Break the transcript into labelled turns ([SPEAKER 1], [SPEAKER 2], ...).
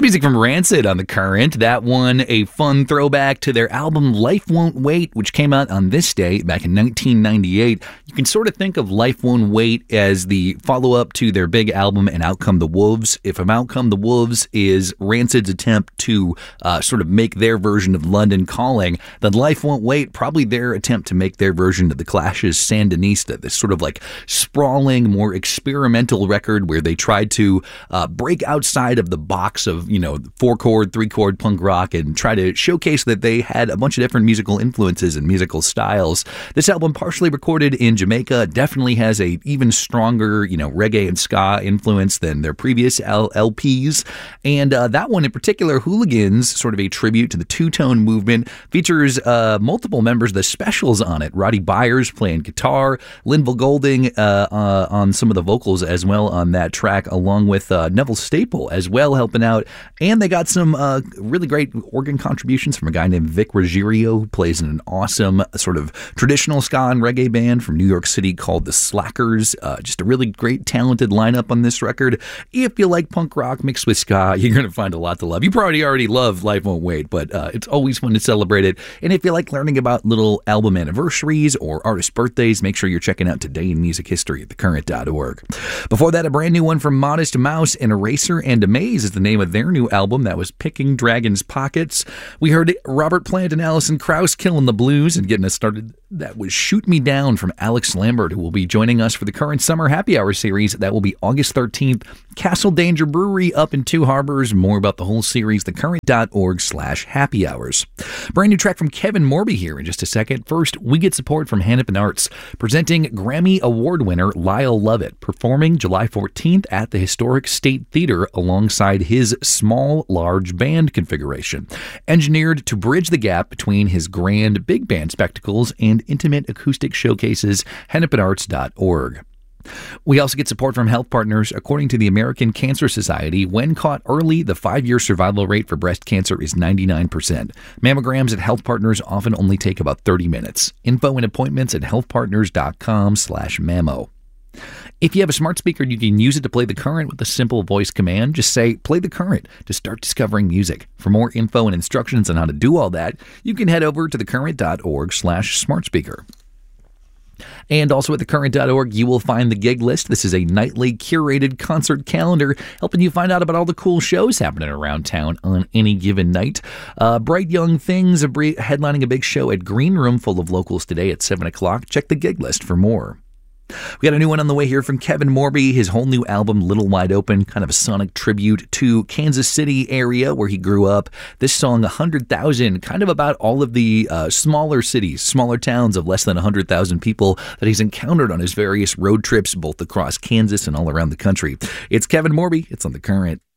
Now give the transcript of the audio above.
[SPEAKER 1] Music from Rancid on The Current. That one, a fun throwback to their album Life Won't Wait, which came out on this day back in 1998. You can sort of think of Life Won't Wait as the follow-up to their big album And Out Come the Wolves. If Out Come the Wolves is Rancid's attempt to sort of make their version of London Calling, then Life Won't Wait, probably their attempt to make their version of The Clash's Sandinista, this sort of like sprawling, more experimental record where they tried to break outside of the box of, 4-chord, 3-chord punk rock and try to showcase that they had a bunch of different musical influences and musical styles. This album, partially recorded in Jamaica, definitely has a even stronger, reggae and ska influence than their previous LPs. And that one in particular, Hooligans, sort of a tribute to the two-tone movement, features multiple members of the Specials on it. Roddy Byers playing guitar, Linval Golding on some of the vocals as well on that track, along with Neville Staple as well helping out. And they got some really great organ contributions from a guy named Vic Ruggiero, who plays in an awesome sort of traditional ska and reggae band from New York City called The Slackers. Just a really great, talented lineup on this record. If you like punk rock mixed with ska, you're going to find a lot to love. You probably already love Life Won't Wait, but it's always fun to celebrate it. And if you like learning about little album anniversaries or artist birthdays, make sure you're checking out Today in Music History at thecurrent.org. Before that, a brand new one from Modest Mouse, and Eraser and Amaze is the name of their new album. That was Picking Dragons' Pockets. We heard Robert Plant and Alison Krauss killing the blues and getting us started. That was Shoot Me Down from Alex Lambert, who will be joining us for the Current Summer Happy Hour series. That will be August 13th. Castle Danger Brewery up in Two Harbors. More about the whole series, thecurrent.org/happy hours. Brand new track from Kevin Morby here in just a second. First, we get support from Hennepin Arts, presenting Grammy Award winner Lyle Lovett, performing July 14th at the Historic State Theater alongside his small, large band configuration, engineered to bridge the gap between his grand big band spectacles and intimate acoustic showcases. hennepinarts.org. We also get support from Health Partners. According to the American Cancer Society, when caught early, the 5-year survival rate for breast cancer is 99%. Mammograms at Health Partners often only take about 30 minutes. Info and appointments at healthpartners.com/mammo. If you have a smart speaker, you can use it to play The Current with a simple voice command. Just say, play The Current to start discovering music. For more info and instructions on how to do all that, you can head over to thecurrent.org/smartspeaker. And also at thecurrent.org, you will find the gig list. This is a nightly curated concert calendar helping you find out about all the cool shows happening around town on any given night. Bright Young Things headlining a big show at Green Room full of locals today at 7 o'clock. Check the gig list for more. We got a new one on the way here from Kevin Morby. His whole new album, Little Wide Open, kind of a sonic tribute to Kansas City area where he grew up. This song, 100,000, kind of about all of the smaller cities, smaller towns of less than 100,000 people that he's encountered on his various road trips, both across Kansas and all around the country. It's Kevin Morby. It's on The Current.